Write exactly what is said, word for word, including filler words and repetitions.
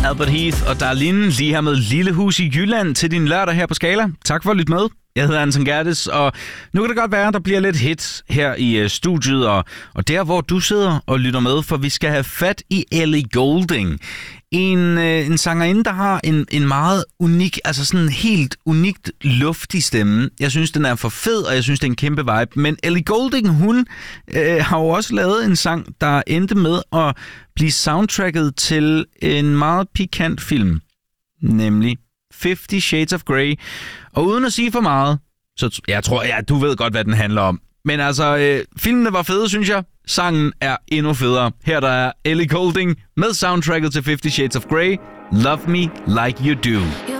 Albert Heath og Darlene lige her med Lille Hus i Jylland til din lørdag her på Skala. Tak for at lytte med. Jeg hedder Anton Gerdes, og nu kan det godt være, at der bliver lidt hit her i uh, studiet, og, og der, hvor du sidder og lytter med, for vi skal have fat i Ellie Goulding. En, øh, en sangerinde, der har en, en meget unik, altså sådan en helt unikt luftig stemme. Jeg synes, den er for fed, og jeg synes, det er en kæmpe vibe. Men Ellie Goulding, hun øh, har jo også lavet en sang, der endte med at blive soundtracket til en meget pikant film, nemlig Fifty Shades of Grey. Og uden at sige for meget, så jeg tror, ja, du ved godt, hvad den handler om. Men altså, øh, filmene var fede, synes jeg. Sangen er endnu federe. Her der er Ellie Goulding med soundtracket til Fifty Shades of Grey. Love Me Like You Do.